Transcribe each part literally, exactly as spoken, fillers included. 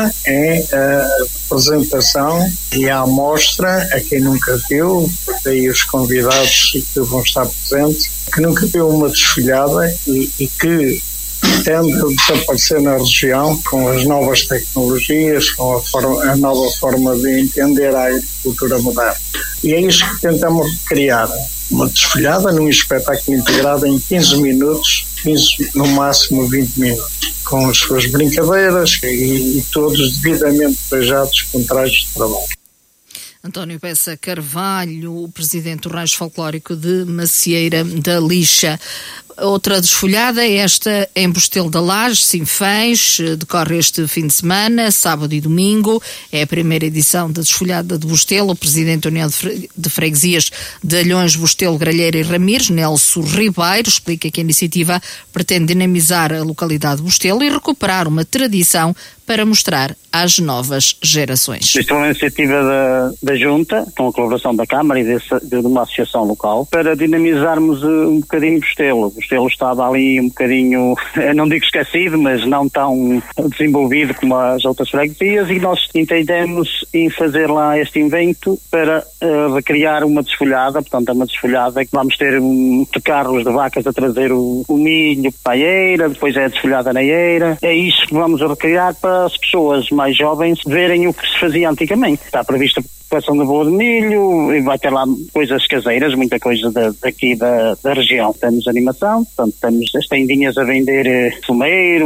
é a apresentação e a amostra a quem nunca viu, daí os convidados que vão estar presentes, que nunca viu uma desfolhada e, e que tende a desaparecer na região com as novas tecnologias, com a, forma, a nova forma de entender a agricultura moderna. E é isso que tentamos criar. Uma desfolhada num espetáculo integrado em quinze minutos, quinze, no máximo vinte minutos, com as suas brincadeiras e, e todos devidamente pejados com trajes de trabalho. António Bessa Carvalho, o presidente do Rancho Folclórico de Macieira da Lixa. Outra desfolhada, esta em Bostelo da Laje, Sinfãs, decorre este fim de semana, sábado e domingo. É a primeira edição da desfolhada de Bostelo. O presidente da União de Freguesias de Alhões, Bostelo, Gralheira e Ramires, Nelson Ribeiro, explica que a iniciativa pretende dinamizar a localidade de Bostelo e recuperar uma tradição para mostrar às novas gerações. Isto é uma iniciativa da, da Junta, com a colaboração da Câmara e desse, de uma associação local, para dinamizarmos um bocadinho Bostelo. Bostelo estava ali um bocadinho, não digo esquecido, mas não tão desenvolvido como as outras freguesias, e nós entendemos em fazer lá este evento para uh, recriar uma desfolhada. Portanto, é uma desfolhada que vamos ter um, carros de vacas a trazer o, o milho para a eira, depois é a desfolhada na eira. É isso que vamos recriar para as pessoas mais jovens verem o que se fazia antigamente. Está prevista a preparação de bolo de milho e vai ter lá coisas caseiras, muita coisa da, daqui da, da região. Temos animação, portanto, temos as tendinhas a vender eh, fumeiro,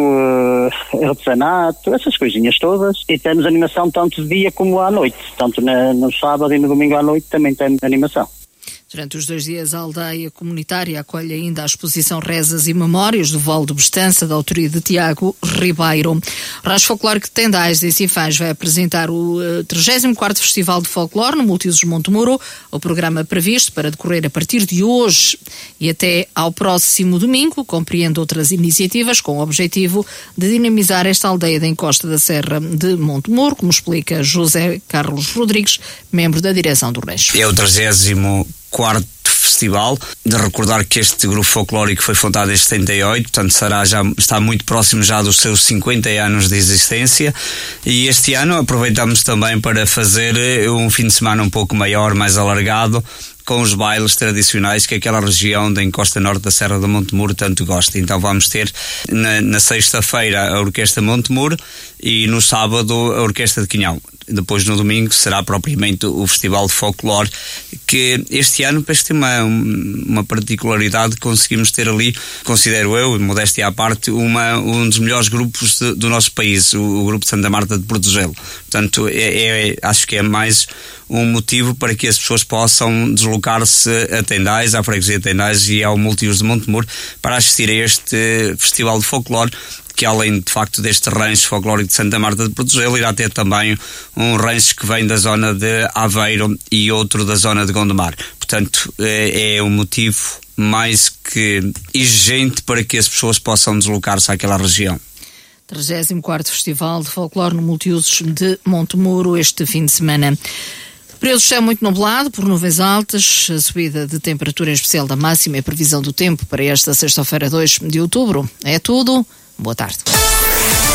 eh, artesanato, essas coisinhas todas, e temos animação tanto de dia como à noite. Tanto na, no sábado e no domingo à noite também temos animação. Durante os dois dias, a aldeia comunitária acolhe ainda a exposição Rezas e Memórias do Vale de Bestança, da autoria de Tiago Ribeiro. O Rancho Folclórico de Tendais, em Sinfãs, vai apresentar o uh, trigésimo quarto Festival de Folclore no Multiusos Montemuro. O programa previsto para decorrer a partir de hoje e até ao próximo domingo compreende outras iniciativas com o objetivo de dinamizar esta aldeia da encosta da Serra de Montemuro, como explica José Carlos Rodrigues, membro da direção do Rancho. É o trigésimo quarto festival, de recordar que este grupo folclórico foi fundado em setenta e oito, portanto será já, está muito próximo já dos seus cinquenta anos de existência, e este ano aproveitamos também para fazer um fim de semana um pouco maior, mais alargado, com os bailes tradicionais que aquela região da encosta norte da Serra de Montemuro tanto gosta. Então vamos ter na, na sexta-feira a Orquestra Montemuro e no sábado a Orquestra de Quinhão. Depois no domingo será propriamente o Festival de Folclore, que este ano parece ter uma, uma particularidade. Conseguimos ter ali, considero eu, modéstia à parte, uma, um dos melhores grupos de, do nosso país, o, o grupo de Santa Marta de Portogelo. Portanto, é, é, acho que é mais um motivo para que as pessoas possam deslocar-se a Tendais, à freguesia de Tendais e ao Multiusos de Montemuro para assistir a este Festival de Folclore, que além de facto deste rancho folclórico de Santa Marta de Portogelo, irá ter também um rancho que vem da zona de Aveiro e outro da zona de Gondomar. Portanto, é, é um motivo mais que exigente para que as pessoas possam deslocar-se àquela região. trigésimo quarto Festival de Folclore no Multiusos de Montemuro este fim de semana. Período de céu muito nublado, por nuvens altas, a subida de temperatura em especial da máxima e a previsão do tempo para esta sexta-feira, dois de outubro. É tudo. Boa tarde.